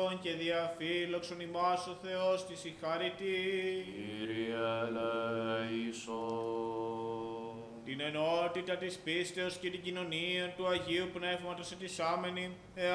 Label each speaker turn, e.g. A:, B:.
A: αγαθών και διαφύλαξον ημάς ο Θεός της η χαρητή.
B: Κύριε ελέησον.
A: Την ενότητα της πίστεως και την κοινωνία του Αγίου Πνεύματος ετισάμενη,